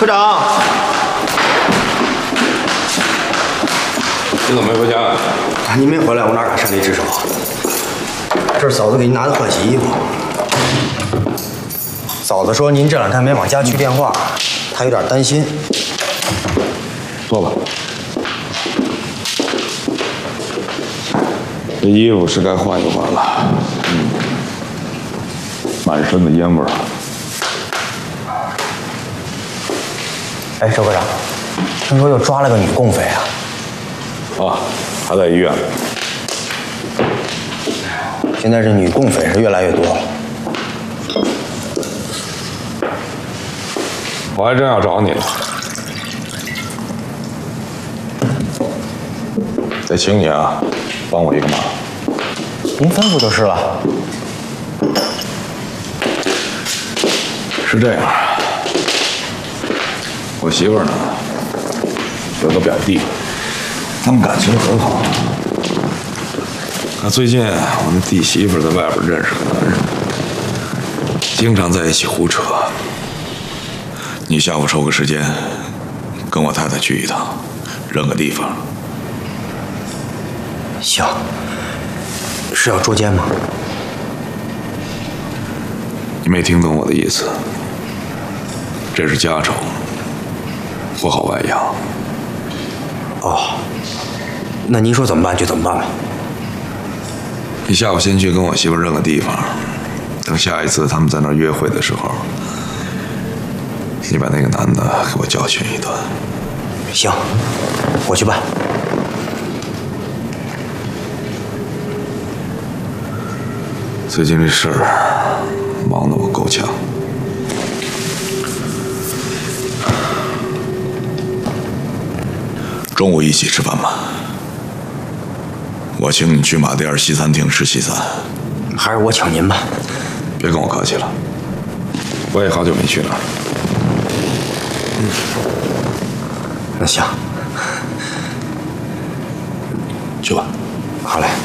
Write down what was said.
科长， 你怎么没回家呀？ 你没回来，我哪敢擅离职守？这是嫂子给您拿的换洗衣服。嫂子说您这2天没往家去电话，她有点担心。 坐吧。这衣服是该换一换了。满身的烟味儿。 哎，周科长，听说又抓了个女共匪啊？ 啊，还在医院。 现在这女共匪是越来越多了。 我还真要找你呢。得请你啊，帮我一个忙。 您吩咐就是了。 是这样，我媳妇儿呢有个表弟，他们感情很好。可最近我那弟媳妇在外边认识个男人，经常在一起胡扯。你下午抽个时间，跟我太太去一趟，认个地方。 行，是要捉奸吗？ 你没听懂我的意思，这是家丑，不好外扬。 哦，那您说怎么办就怎么办吧。 你下午先去跟我媳妇认个地方，等下一次他们在那儿约会的时候，你把那个男的给我教训一顿。 行，我去办。 最近这事儿忙得我够呛。中午一起吃饭吧，我请你去马甸儿西餐厅吃西餐。 还是我请您吧。 别跟我客气了，我也好久没去了。 那行， 去吧。 好嘞。